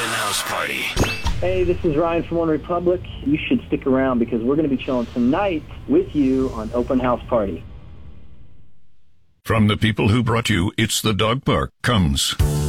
Open House Party. Hey, this is Ryan from One Republic. You should stick around because we're going to be chilling tonight with you on Open House Party. From the people who brought you It's the Dog Park comes